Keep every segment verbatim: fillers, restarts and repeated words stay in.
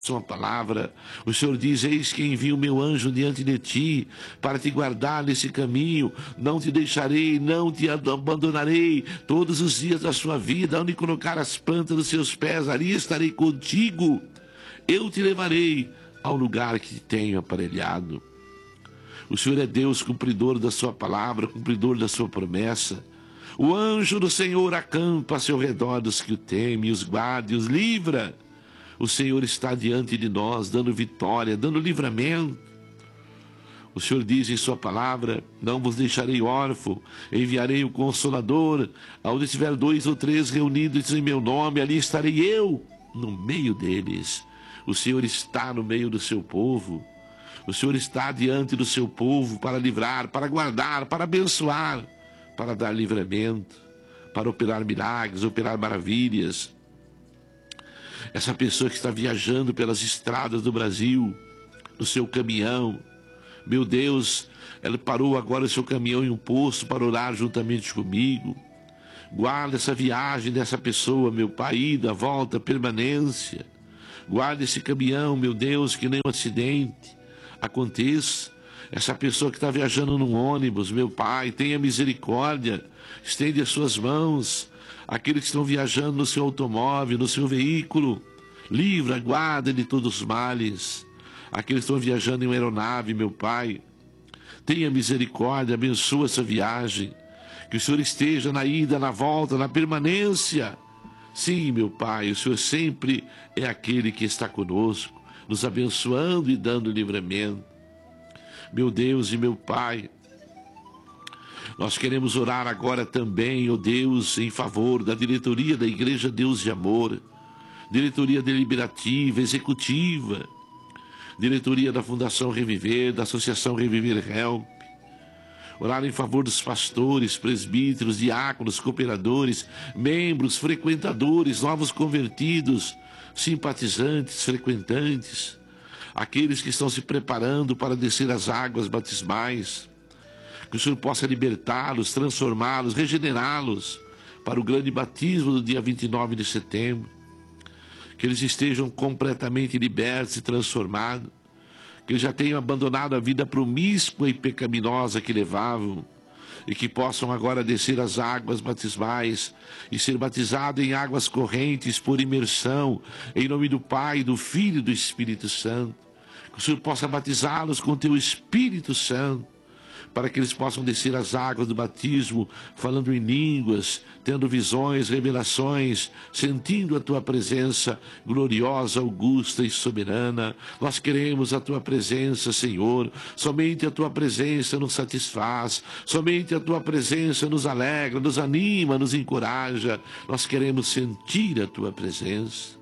Sua palavra, o Senhor diz: eis que envio o meu anjo diante de ti, para te guardar nesse caminho, não te deixarei, não te abandonarei, todos os dias da sua vida, onde colocar as plantas dos seus pés, ali estarei contigo, eu te levarei ao lugar que te tenho aparelhado. O Senhor é Deus, cumpridor da sua palavra, cumpridor da sua promessa. O anjo do Senhor acampa ao seu redor dos que o temem, os guarda e os livra. O Senhor está diante de nós, dando vitória, dando livramento. O Senhor diz em sua palavra: não vos deixarei órfão, enviarei o Consolador. Aonde estiver dois ou três reunidos em meu nome, ali estarei eu no meio deles. O Senhor está no meio do seu povo. O Senhor está diante do seu povo para livrar, para guardar, para abençoar, para dar livramento, para operar milagres, operar maravilhas. Essa pessoa que está viajando pelas estradas do Brasil, no seu caminhão, meu Deus, ela parou agora o seu caminhão em um posto para orar juntamente comigo. Guarda essa viagem dessa pessoa, meu Pai, ida, volta, permanência. Guarda esse caminhão, meu Deus, que nem um acidente aconteça. Essa pessoa que está viajando num ônibus, meu Pai, tenha misericórdia, estende as suas mãos. Aqueles que estão viajando no seu automóvel, no seu veículo, livra, guarda de todos os males. Aqueles que estão viajando em uma aeronave, meu Pai, tenha misericórdia, abençoa essa viagem. Que o Senhor esteja na ida, na volta, na permanência. Sim, meu Pai, o Senhor sempre é aquele que está conosco, nos abençoando e dando livramento. Meu Deus e meu Pai, nós queremos orar agora também, ó Deus, em favor da diretoria da Igreja Deus de Amor, diretoria deliberativa, executiva, diretoria da Fundação Reviver, da Associação Reviver Help. Orar em favor dos pastores, presbíteros, diáconos, cooperadores, membros, frequentadores, novos convertidos, simpatizantes, frequentantes, aqueles que estão se preparando para descer as águas batismais. Que o Senhor possa libertá-los, transformá-los, regenerá-los para o grande batismo do dia vinte e nove de setembro. Que eles estejam completamente libertos e transformados. Que eles já tenham abandonado a vida promíscua e pecaminosa que levavam. E que possam agora descer as águas batismais e ser batizados em águas correntes por imersão, em nome do Pai, do Filho e do Espírito Santo. Que o Senhor possa batizá-los com o teu Espírito Santo, para que eles possam descer as águas do batismo, falando em línguas, tendo visões, revelações, sentindo a tua presença gloriosa, augusta e soberana. Nós queremos a tua presença, Senhor. Somente a tua presença nos satisfaz, somente a tua presença nos alegra, nos anima, nos encoraja. Nós queremos sentir a tua presença.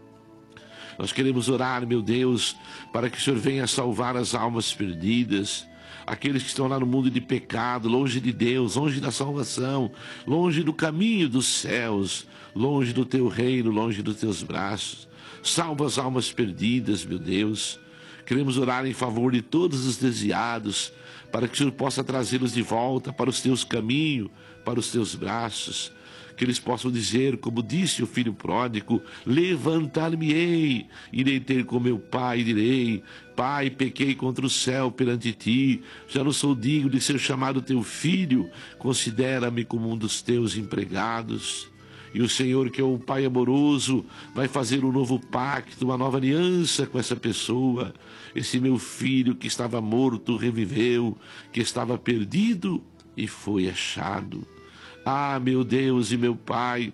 Nós queremos orar, meu Deus, para que o Senhor venha salvar as almas perdidas, aqueles que estão lá no mundo de pecado, longe de Deus, longe da salvação, longe do caminho dos céus, longe do teu reino, longe dos teus braços. Salva as almas perdidas, meu Deus. Queremos orar em favor de todos os desviados, para que o Senhor possa trazê-los de volta para os teus caminhos, para os teus braços. Que eles possam dizer, como disse o filho pródigo: levantar-me-ei, irei ter com meu pai e direi: Pai, pequei contra o céu perante ti, já não sou digno de ser chamado teu filho, considera-me como um dos teus empregados. E o Senhor, que é um Pai amoroso, vai fazer um novo pacto, uma nova aliança com essa pessoa. Esse meu filho que estava morto reviveu, que estava perdido e foi achado. Ah, meu Deus e meu Pai,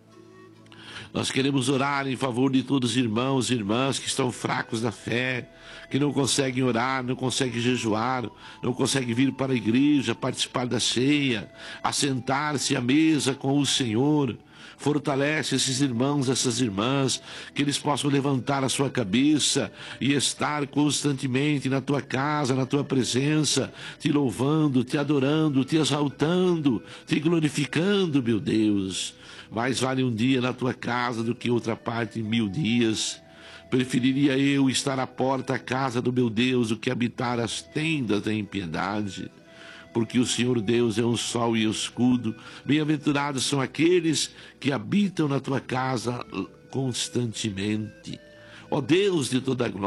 nós queremos orar em favor de todos os irmãos e irmãs que estão fracos na fé, que não conseguem orar, não conseguem jejuar, não conseguem vir para a igreja, participar da ceia, assentar-se à mesa com o Senhor. Fortalece esses irmãos, essas irmãs, que eles possam levantar a sua cabeça e estar constantemente na tua casa, na tua presença, te louvando, te adorando, te exaltando, te glorificando, meu Deus. Mais vale um dia na tua casa do que outra parte em mil dias. Preferiria eu estar à porta da casa do meu Deus do que habitar as tendas da impiedade. Porque o Senhor Deus é um sol e um escudo. Bem-aventurados são aqueles que habitam na tua casa constantemente. Ó Deus de toda glória,